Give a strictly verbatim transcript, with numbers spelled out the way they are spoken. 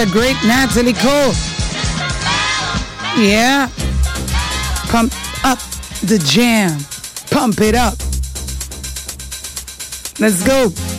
the great Natalie Cole. Yeah. Pump up the jam. Pump it up. Let's go.